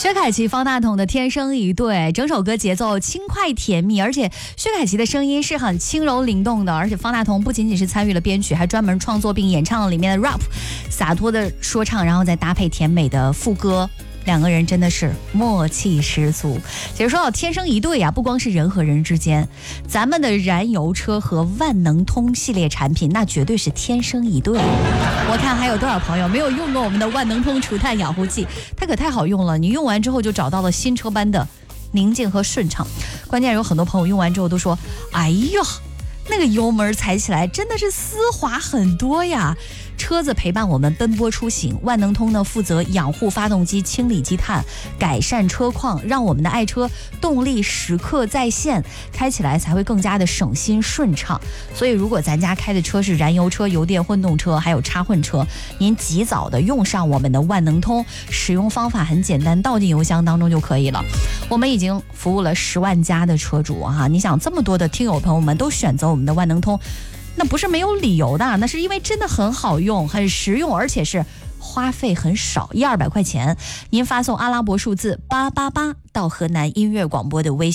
薛凯琪、方大同的《天生一对》，整首歌节奏轻快甜蜜，而且薛凯琪的声音是很轻柔灵动的，而且方大同不仅仅是参与了编曲，还专门创作并演唱了里面的 rap， 洒脱的说唱，然后再搭配甜美的副歌。两个人真的是默契十足。其实说到天生一对啊，不光是人和人之间，咱们的燃油车和万能通系列产品那绝对是天生一对。我看还有多少朋友没有用过我们的万能通除碳养护剂，它可太好用了，你用完之后就找到了新车般的宁静和顺畅。关键有很多朋友用完之后都说，哎呀，那个油门踩起来真的是丝滑很多呀。车子陪伴我们奔波出行，万能通呢负责养护发动机、清理积碳、改善车况，让我们的爱车动力时刻在线，开起来才会更加的省心顺畅。所以如果咱家开的车是燃油车、油电混动车还有插混车，您及早的用上我们的万能通，使用方法很简单，倒进油箱当中就可以了。我们已经服务了10万加的车主啊，你想这么多的听友朋友们都选择我们的万能通，那不是没有理由的，那是因为真的很好用、很实用，而且是花费很少，100-200块钱，您发送阿拉伯数字888到河南音乐广播的微信。